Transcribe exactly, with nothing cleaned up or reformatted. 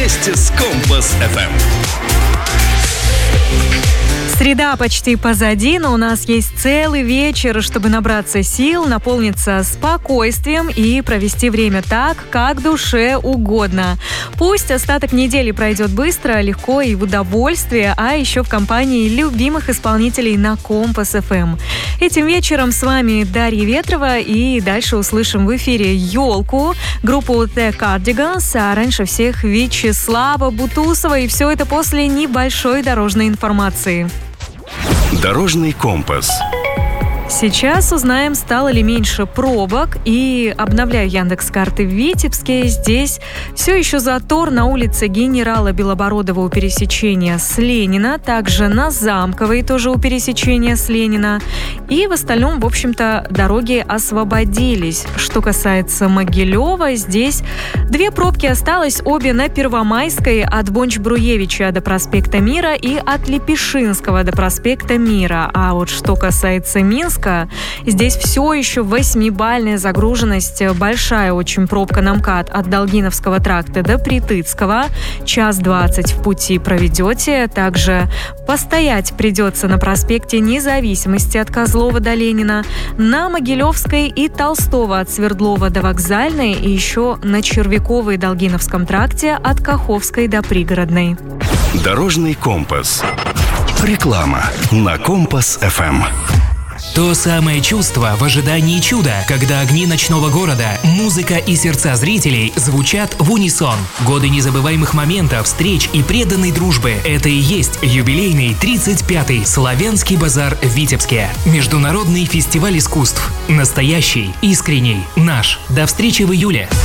вместе с Компас эф эм. Среда почти позади, но у нас есть целый вечер, чтобы набраться сил, наполниться спокойствием и провести время так, как душе угодно. Пусть остаток недели пройдет быстро, легко и в удовольствие, а еще в компании любимых исполнителей на Компас эф эм. Этим вечером с вами Дарья Ветрова, и дальше услышим в эфире «Елку», группу The Cardigans, а раньше всех Вячеслава Бутусова, и все это после небольшой дорожной информации. Дорожный компас. Сейчас узнаем, стало ли меньше пробок, и обновляю Яндекс.Карты в Витебске. Здесь все еще затор на улице Генерала Белобородова у пересечения с Ленина, также на Замковой тоже у пересечения с Ленина. И в остальном, в общем-то, дороги освободились. Что касается Могилева, здесь две пробки осталось, обе на Первомайской от Бонч-Бруевича до проспекта Мира и от Лепешинского до проспекта Мира. А вот что касается Минска, здесь все еще восьмибалльная загруженность, большая очень пробка на МКАД от Долгиновского тракта до Притыцкого. Час двадцать в пути проведете. Также постоять придется на проспекте Независимости от Козлова до Ленина, на Могилевской и Толстого от Свердлова до Вокзальной, и еще на Червяковой и Долгиновском тракте от Каховской до Пригородной. Дорожный компас. Реклама на Компас эф эм. То самое чувство в ожидании чуда, когда огни ночного города, музыка и сердца зрителей звучат в унисон. Годы незабываемых моментов, встреч и преданной дружбы. Это и есть юбилейный тридцать пятый Славянский базар в Витебске. Международный фестиваль искусств. Настоящий, искренний, наш. До встречи в июле.